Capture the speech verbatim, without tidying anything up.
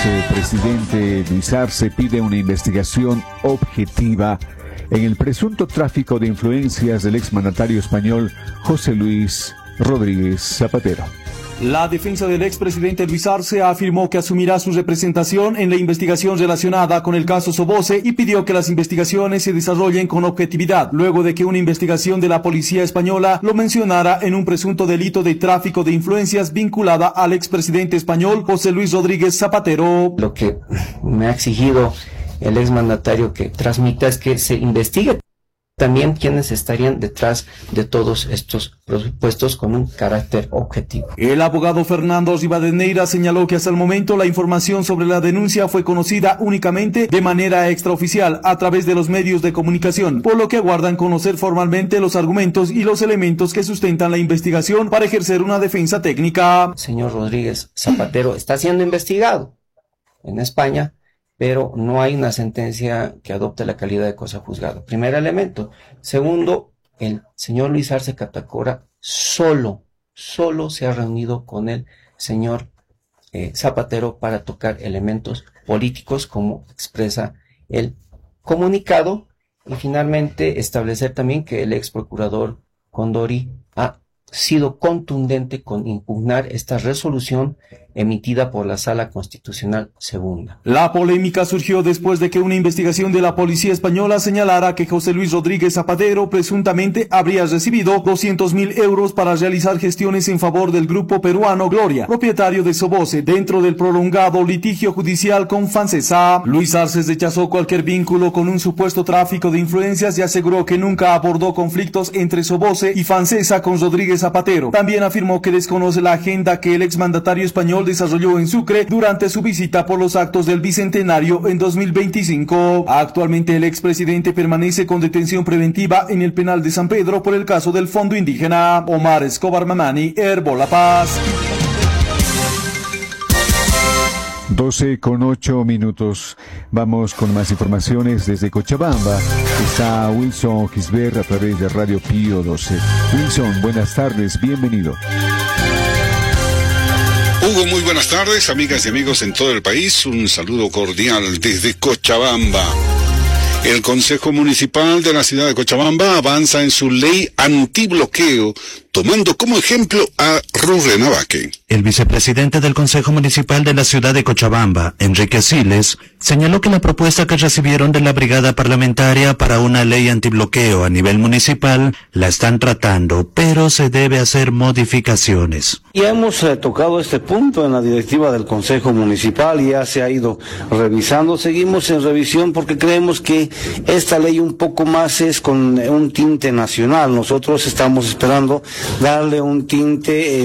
expresidente Luis Arce pide una investigación objetiva en el presunto tráfico de influencias del exmandatario español José Luis Rodríguez Zapatero. La defensa del expresidente Luis Arce afirmó que asumirá su representación en la investigación relacionada con el caso Soboce y pidió que las investigaciones se desarrollen con objetividad, luego de que una investigación de la policía española lo mencionara en un presunto delito de tráfico de influencias vinculada al expresidente español José Luis Rodríguez Zapatero. Lo que me ha exigido el exmandatario que transmita es que se investigue también quienes estarían detrás de todos estos presupuestos con un carácter objetivo. El abogado Fernando Rivadeneira señaló que hasta el momento la información sobre la denuncia fue conocida únicamente de manera extraoficial a través de los medios de comunicación, por lo que aguardan conocer formalmente los argumentos y los elementos que sustentan la investigación para ejercer una defensa técnica. El señor Rodríguez Zapatero está siendo investigado en España, pero no hay una sentencia que adopte la calidad de cosa juzgada. Primer elemento. Segundo, el señor Luis Arce Catacora solo, solo se ha reunido con el señor eh, Zapatero para tocar elementos políticos, como expresa el comunicado, y finalmente establecer también que el ex procurador Condori ha sido contundente con impugnar esta resolución emitida por la Sala Constitucional Segunda. La polémica surgió después de que una investigación de la policía española señalara que José Luis Rodríguez Zapatero presuntamente habría recibido doscientos mil euros para realizar gestiones en favor del grupo peruano Gloria, propietario de Soboce, dentro del prolongado litigio judicial con Fancesa. Luis Arce rechazó cualquier vínculo con un supuesto tráfico de influencias y aseguró que nunca abordó conflictos entre Soboce y Fancesa con Rodríguez Zapatero. También afirmó que desconoce la agenda que el exmandatario español desarrolló en Sucre durante su visita por los actos del Bicentenario en dos mil veinticinco. Actualmente el expresidente permanece con detención preventiva en el penal de San Pedro por el caso del Fondo Indígena. Omar Escobar Mamani, Herbo La Paz. doce con ocho minutos. Vamos con más informaciones desde Cochabamba. Está Wilson Gisbert a través de Radio Pío doce. Wilson, buenas tardes, bienvenido. Hugo, muy buenas tardes, amigas y amigos en todo el país. Un saludo cordial desde Cochabamba. El Consejo Municipal de la ciudad de Cochabamba avanza en su ley antibloqueo, tomando como ejemplo a Rurrenabaque. El vicepresidente del Consejo Municipal de la ciudad de Cochabamba, Enrique Siles, señaló que la propuesta que recibieron de la brigada parlamentaria para una ley antibloqueo a nivel municipal la están tratando, pero se debe hacer modificaciones. Ya hemos eh, tocado este punto en la directiva del Consejo Municipal y ya se ha ido revisando. Seguimos en revisión porque creemos que esta ley un poco más es con un tinte nacional. Nosotros estamos esperando darle un tinte eh,